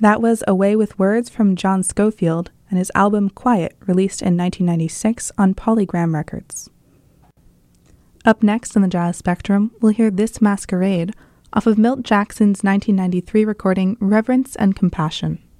That was A Way with Words from John Scofield and his album Quiet, released in 1996 on Polygram Records. Up next on the Jazz Spectrum, we'll hear This Masquerade off of Milt Jackson's 1993 recording Reverence and Compassion.